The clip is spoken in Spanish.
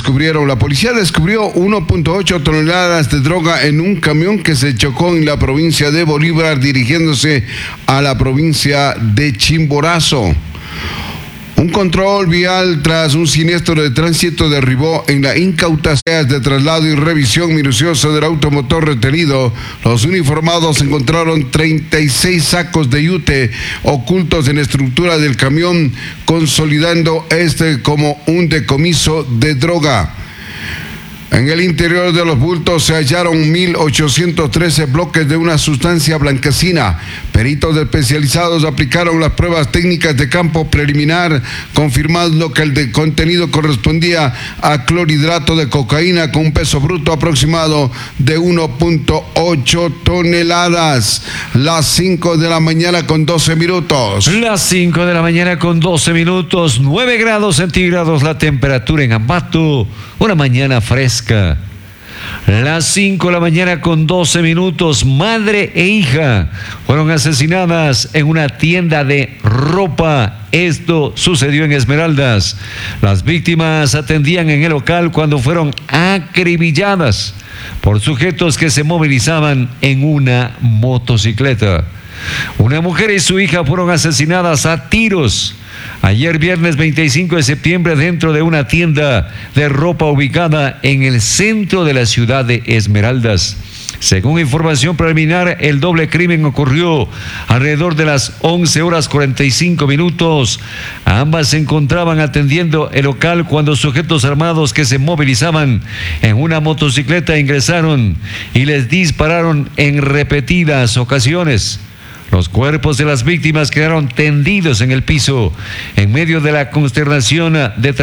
La policía descubrió 1.8 toneladas de droga en un camión que se chocó en la provincia de Bolívar dirigiéndose a la provincia de Chimborazo. Un control vial tras un siniestro de tránsito derribó en la incautación de traslado y revisión minuciosa del automotor retenido. Los uniformados encontraron 36 sacos de yute ocultos en la estructura del camión, consolidando como un decomiso de droga. En el interior de los bultos se hallaron 1.813 bloques de una sustancia blanquecina. Peritos especializados aplicaron las pruebas técnicas de campo preliminar, confirmando que el contenido correspondía a clorhidrato de cocaína con un peso bruto aproximado de 1.8 toneladas. Las 5 de la mañana con 12 minutos. Las 5 de la mañana con 12 minutos, 9 grados centígrados la temperatura en Ambato, una mañana fresca. Las 5 de la mañana con 12 minutos, madre e hija fueron asesinadas en una tienda de ropa. Esto sucedió en Esmeraldas. Las víctimas atendían en el local cuando fueron acribilladas por sujetos que se movilizaban en una motocicleta. Una mujer y su hija fueron asesinadas a tiros ayer viernes 25 de septiembre dentro de una tienda de ropa ubicada en el centro de la ciudad de Esmeraldas. Según información preliminar, el doble crimen ocurrió alrededor de las 11:45. Ambas se encontraban atendiendo el local cuando sujetos armados que se movilizaban en una motocicleta ingresaron y les dispararon en repetidas ocasiones. Los cuerpos de las víctimas quedaron tendidos en el piso en medio de la consternación de